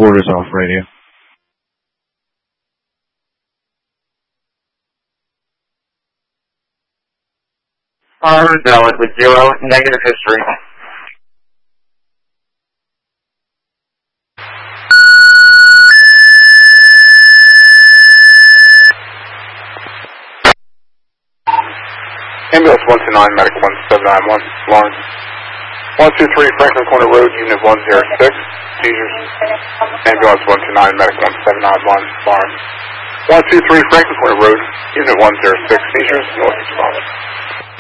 orders off radio. Valid with 0 negative history. Ambulance 129, Medic 1791, Lawrence. 123 Franklin Corner Road, Unit 106, seizures. Ambulance 129, Medic 1791, Lawrence. 123 Franklin Corner Road, Unit 106, seizures, north response.